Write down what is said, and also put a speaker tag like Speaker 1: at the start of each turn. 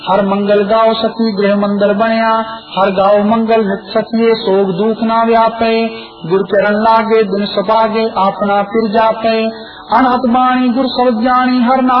Speaker 1: हर मंगल गाओ सती गृह मंदिर बनया, हर गाओ मंगल नित सतिये सोग दुख ना व्यापे। गुर चरण लागे दिन सपागे आपना फिर जापे, अनहत बाणी गुर सब ज्ञानी हर नाम